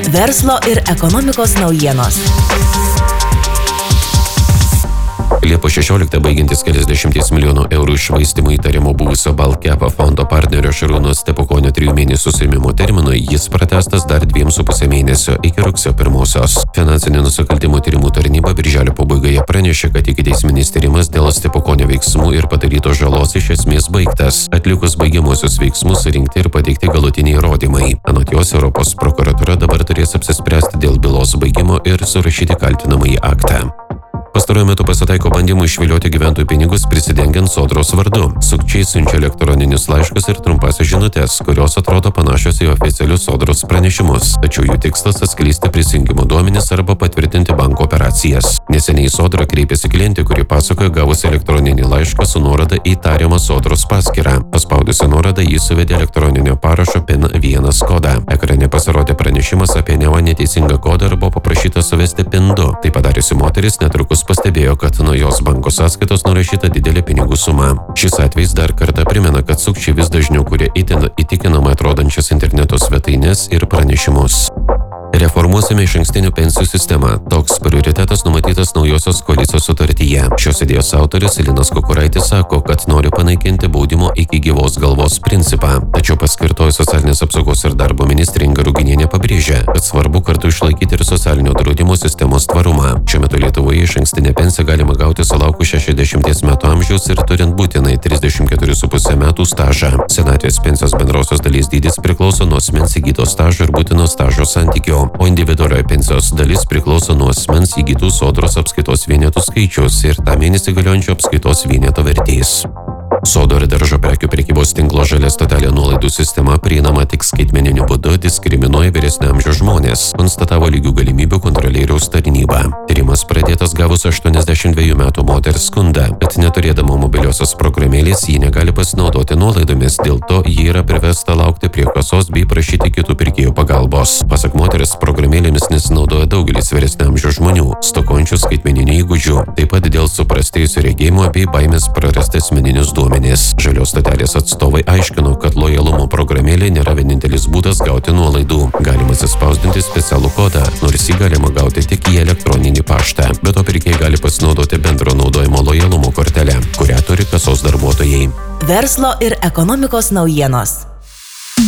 Verslo ir ekonomikos naujienos. Liepos 16 baigiantis keliasdešimties milijonų eurų iššvaistymų įtarimo buvusio Baltkepo fondo partnerio Šarūno Stepukonio 3 mėnesių suėmimo terminui, jis pratęstas dar 2,5 mėnesio iki rugsėjo 1. Finansinių nusikaltimų tyrimų tarnyba birželio pabaigoje pranešė, kad ikiteisminis tyrimas dėl Stepukonio veiksmų ir padarytos žalos iš esmės baigtas. Atlikus baigiamuosius veiksmus surinkti ir pateikti galutiniai įrodymai. Anot jos, Europos prokuratūra dabar turės apsispręsti dėl bylos baigimo ir surašyti kaltinamąjį aktą. Pastaruoju metu pasitaiko bandymų išvilioti gyventojų pinigus prisidengiant Sodros vardu. Sukčiai siunčia elektroninius laiškus ir trumpasias žinutes, kurios atrodo panašios į oficialius Sodros pranešimus, tačiau jų tikslas atskleisti prisijungimo duomenis arba patvirtinti banko operacijas. Neseniai Sodra kreipėsi klientė, kuri pasakojo gavusi elektroninį laišką su nuoroda į tariamą Sodros paskyrą. Paspaudusi nuorodą, jis suvedė elektroninio parašo PIN-1 kodą. Ekrane pasirodė pranešimas apie neva neteisingą kodą ir buvo paprašyta suvesti PIN-2. Tai padariusi moteris netrukus pastebėjo, kad nuo jos banko sąskaitos nurašyta didelė pinigų suma. Šis atvejs dar kartą primena, kad sukčiai vis dažniau kuria itin įtikinamai atrodančias interneto svetaines ir pranešimus. Reformuosime išankstinių pensijų sistemą. Toks prioritetas numatytas naujosios koalicijos sutartyje. Šios idėjos autoris Linas Kukuraitis sako, kad nori panaikinti baudimo iki gyvos galvos principą. Tačiau paskirtoji socialinės apsaugos ir darbo ministrė Inga Ruginienė pabrėžia, kad svarbu kartu išlaikyti ir socialinio draudimo sistemos tvarumą. Šiuo metu Lietuvoje išankstinę pensiją galima gauti sulaukus 60 metų amžiaus ir turint būtinai 34,5 metų stažą. Senatvės pensijos bendrosios dalies dydis priklauso nuo asmens įgyto stažo ir būtino stažo santykio, o individualioji pensijos dalis priklauso nuo asmens įgytų Sodros apskaitos vienetų skaičius ir tą mėnesį galiojančio apskaitos vieneto vertės. Sodo ir daržo prekių prekybos tinklo Žalia stotelė nuolaidų sistema prieinama tik skaitmeniniu būdu, diskriminuoja vyresnio amžiaus žmonės, konstatavo lygių galimybių kontrolieriaus tarnyba. Tyrimas pradėtas gavus 82 metų moters skundą, kad neturėdama mobiliosios programėlės ji negali pasinaudoti nuolaidomis, dėl to ji yra privesta laukti prie kasos bei prašyti kitų pirkėjų pagalbos. Pasak moteris, programėlėmis nesinaudoja daugelis vyresnio amžiaus žmonių, stokojančių skaitmeninių įgūdžių, taip pat dėl suprastėjusio regėjimo bei baimės prarasti asmeninius duomenis. Žalios stotelės atstovai aiškino, kad lojalumo programėlė nėra vienintelis būdas gauti nuolaidų. Galima atsispausdinti specialų kodą, nors jį galima gauti tik į elektroninį paštą. Be to pirkėjai gali pasinaudoti bendro naudojimo lojalumo kortelę, kurią turi kasos darbuotojai. Verslo ir ekonomikos naujienos.